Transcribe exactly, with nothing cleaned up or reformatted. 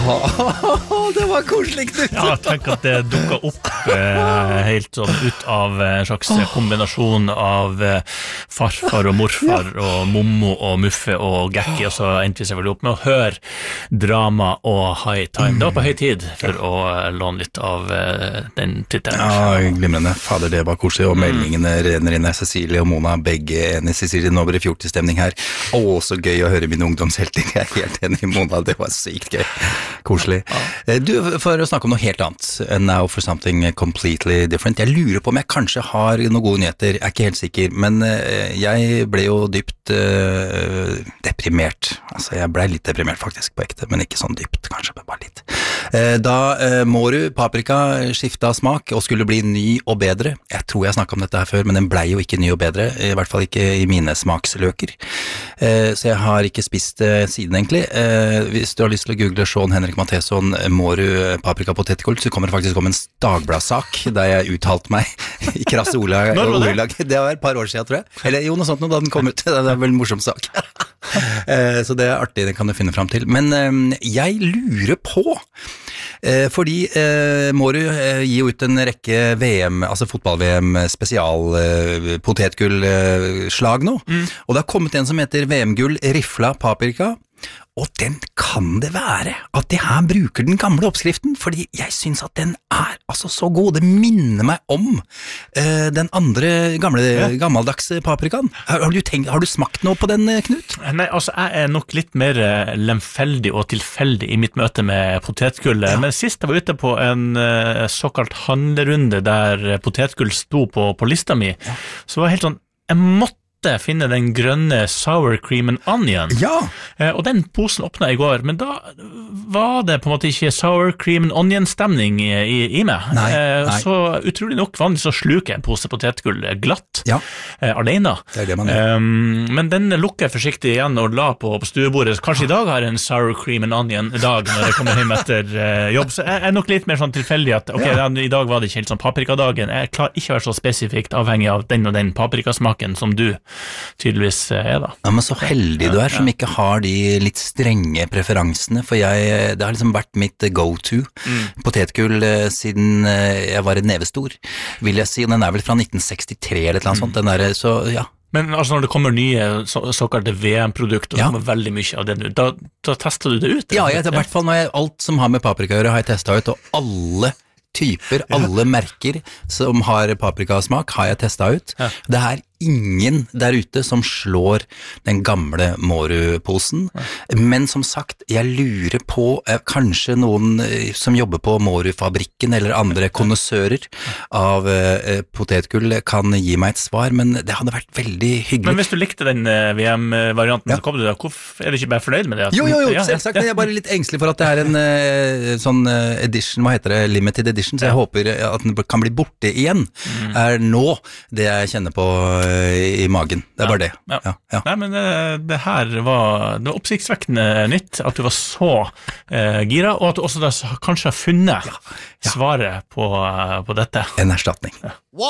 Det var koselig, Knut. Ja, tenk at det dukket opp eh, helt sånn ut av en slags kombinasjon av eh, farfar og morfar og mommo og muffe og gekki, og så endte vi selvfølgelig opp med å høre drama og high time. Det var på høy tid for å låne litt av eh, den titelen. Ja, glimrende. Fader, det var koselig, og meldingene renner inn. Cecilie og Mona, begge enige. Cecilie, nå blir det fjortisstemning her. Å, så gøy å høre mine ungdomshelter. Jeg er helt enig i Mona, det var sykt gøy. Koselig. Du, for å snakke om noe helt annet, now for something completely different. Jeg lurer på om jeg kanskje har noen gode nyheter, jeg er ikke helt sikker, men jeg ble jo dypt uh, deprimert. Altså, jeg ble litt deprimert faktisk på ekte, men ikke sånn dypt, kanskje bare litt. Uh, da uh, Moru Paprika skiftet smak og skulle bli ny og bedre, jeg tror jeg snakket om dette her før, men den ble jo ikke ny og bedre, i hvert fall ikke i mine smaksløker. Uh, så jeg har ikke spist uh, siden egentlig. Uh, hvis du har lyst til å google Sean Henrik Matheson Moru Paprika potetgull, så kommer det faktisk om en Dagbladet-sak der jeg uttalte meg i krasse ordlag. Når var det? Det var et par år siden, tror jeg. Eller jo, noe sånt da den kom ut. Det er vel en morsom sak. uh, så det er artig, det kan du finne frem til. Men uh, jeg lurer på Eh, fordi eh, Moru eh, gir ut en rekke V M, altså fotball-V M spesial eh, potetgull-slag nå, mm. og det har kommet en som heter V M-gull rifla paprika, og den kan det være at de her bruker den gamle oppskriften, fordi jeg synes at den er altså så god. Det minner meg om uh, den andre gamle, ja. gammeldagse paprikaen. Har, har, du tenkt, har du smakt noe på den, Knut? Nei, altså jeg er nok litt mer lemfeldig og tilfeldig i mitt møte med potetgull, ja. Men sist jeg var ute på en uh, såkalt handlerunde der potetgull sto på, på lista mi, ja. Så var det helt sånn, jeg måtte finne den grønne sour cream and onion. Ja. Eh, og den posen åpnet i går, men da var det på en måte ikke sour cream and onion stemning i, i, i meg. Nei, eh, nei. Så utrolig nok vanlig så sluker jeg en pose potetgull glatt, ja. eh, alene. Det er det man gjør. Um, men den lukker jeg forsiktig igjen og la på, på stuebordet. Kanskje i dag har jeg en sour cream and onion dag når jeg kommer hjem etter uh, jobb. Så jeg er nok litt mer sånn tilfeldig at, ok, ja. I dag var det ikke helt sånn paprikadagen. Jeg klarer ikke å være så spesifikt avhengig av den og den paprikasmaken som du tydeligvis er da. Ja, men så heldig du er som ikke har de litt strenge preferansene, for jeg, det har liksom vært mitt go-to mm. potetgull siden jeg var en nevestor, vil jeg si, og den er vel fra nitten sekstitre eller et eller annet mm. sånt, den der, så ja. Men altså når det kommer nye så, såkalte V M-produkter, og ja. Det kommer veldig mye av det nå, da, da tester du det ut? Ja, jeg, i hvert fall når jeg, alt som har med paprika å gjøre har jeg testet ut, og alle typer, alle ja. Merker som har paprikasmak har jeg testet ut. Ja. Det er ingen der ute som slår den gamle Moru-posen, ja. Men som sagt, jeg lurer på eh, kanskje noen eh, som jobber på Moru-fabrikken eller andre konnoissører av eh, potetgull kan gi meg et svar, men det hadde vært veldig hyggelig. Men hvis du likte den eh, V M-varianten, ja. Så kom du da, hvorfor er du ikke bare fornøyd med det? Jo, jo, jo, ja, selvsagt, men jeg er bare litt engstelig for at det er en eh, sånn eh, edition, hva heter det, limited edition, så jeg ja. Håper at den kan bli borte igjen, mm. er nå det jeg kjenner på i magen, det er ja, bare det. Ja. Ja, ja. Nei, men det, det her var, det var oppsiktsvekkende nytt, at du var så eh, gira, og at du også da kanskje har funnet ja. Ja. Svaret på, på dette. En erstatning. Ja.